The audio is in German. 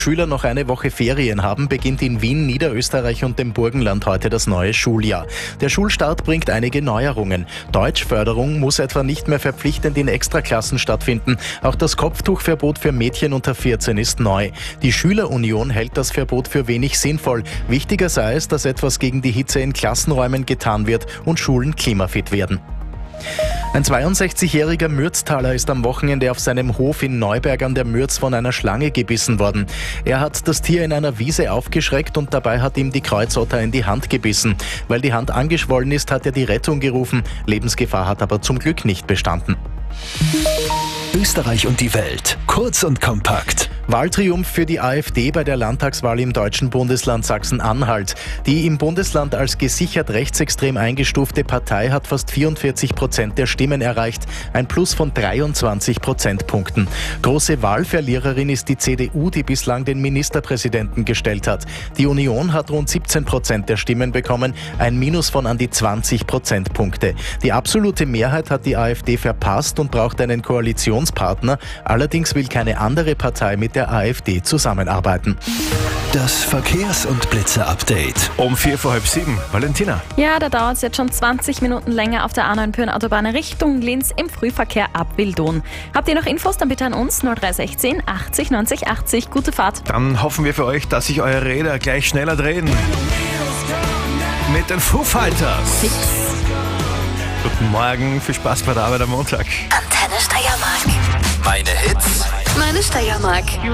Schüler noch eine Woche Ferien haben, beginnt in Wien, Niederösterreich und dem Burgenland heute das neue Schuljahr. Der Schulstart bringt einige Neuerungen. Deutschförderung muss etwa nicht mehr verpflichtend in Extraklassen stattfinden. Auch das Kopftuchverbot für Mädchen unter 14 ist neu. Die Schülerunion hält das Verbot für wenig sinnvoll. Wichtiger sei es, dass etwas gegen die Hitze in Klassenräumen getan wird und Schulen klimafit werden. Ein 62-jähriger Mürztaler ist am Wochenende auf seinem Hof in Neuberg an der Mürz von einer Schlange gebissen worden. Er hat das Tier in einer Wiese aufgeschreckt und dabei hat ihm die Kreuzotter in die Hand gebissen. Weil die Hand angeschwollen ist, hat er die Rettung gerufen. Lebensgefahr hat aber zum Glück nicht bestanden. Österreich und die Welt. Kurz und kompakt. Wahltriumph für die AfD bei der Landtagswahl im deutschen Bundesland Sachsen-Anhalt. Die im Bundesland als gesichert rechtsextrem eingestufte Partei hat fast 44% der Stimmen erreicht, ein Plus von 23 Prozentpunkten. Große Wahlverliererin ist die CDU, die bislang den Ministerpräsidenten gestellt hat. Die Union hat rund 17% der Stimmen bekommen, ein Minus von an die 20 Prozentpunkte. Die absolute Mehrheit hat die AfD verpasst und braucht einen Koalitionspartner. Allerdings will keine andere Partei mit der AfD zusammenarbeiten. Das Verkehrs- und Blitzer-Update. Um 6:45. Valentina. Ja, da dauert es jetzt schon 20 Minuten länger auf der A9 Pyhrn-Autobahn Richtung Linz im Frühverkehr ab Wildon. Habt ihr noch Infos, dann bitte an uns 0316 80 90 80. Gute Fahrt. Dann hoffen wir für euch, dass sich eure Räder gleich schneller drehen. Mit den Foo Fighters. Guten Morgen, viel Spaß bei der Arbeit am Montag. Antenne Steiermark. Meine Hits. Meine Steiermark.